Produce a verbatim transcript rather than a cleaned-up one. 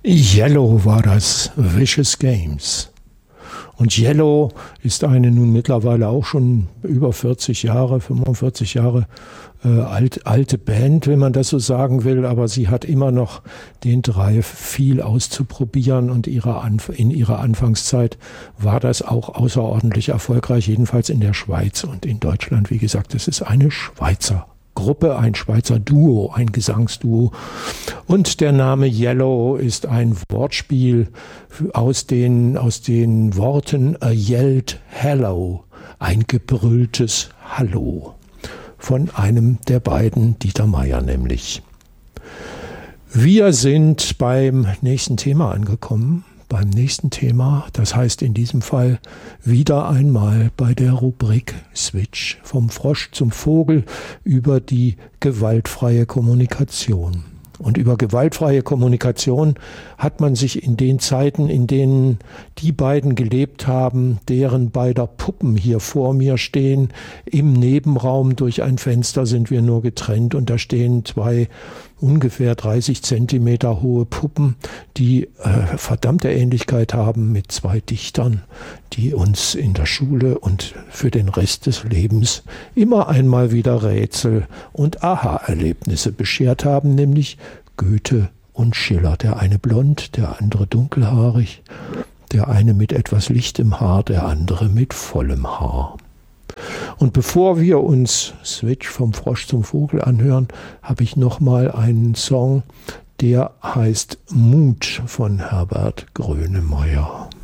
Yellow war das, Vicious Games. Und Yellow ist eine nun mittlerweile auch schon über vierzig Jahre, fünfundvierzig Jahre äh, alt, alte Band, wenn man das so sagen will, aber sie hat immer noch den Drive, viel auszuprobieren, und ihre Anf- in ihrer Anfangszeit war das auch außerordentlich erfolgreich, jedenfalls in der Schweiz und in Deutschland. Wie gesagt, es ist eine Schweizer Gruppe, ein Schweizer Duo, ein Gesangsduo. Und der Name Yellow ist ein Wortspiel aus den, aus den Worten a yelled hello, ein gebrülltes Hallo, von einem der beiden, Dieter Meier nämlich. Wir sind beim nächsten Thema angekommen. Beim nächsten Thema, das heißt in diesem Fall wieder einmal bei der Rubrik Switch vom Frosch zum Vogel über die gewaltfreie Kommunikation. Und über gewaltfreie Kommunikation hat man sich in den Zeiten, in denen die beiden gelebt haben, deren beider Puppen hier vor mir stehen, im Nebenraum durch ein Fenster sind wir nur getrennt, und da stehen zwei ungefähr dreißig Zentimeter hohe Puppen, die äh, verdammte Ähnlichkeit haben mit zwei Dichtern, die uns in der Schule und für den Rest des Lebens immer einmal wieder Rätsel und Aha-Erlebnisse beschert haben, nämlich Goethe und Schiller. Der eine blond, der andere dunkelhaarig, der eine mit etwas lichtem Haar, der andere mit vollem Haar. Und bevor wir uns Switch vom Frosch zum Vogel anhören, habe ich nochmal einen Song, der heißt Mut von Herbert Grönemeyer.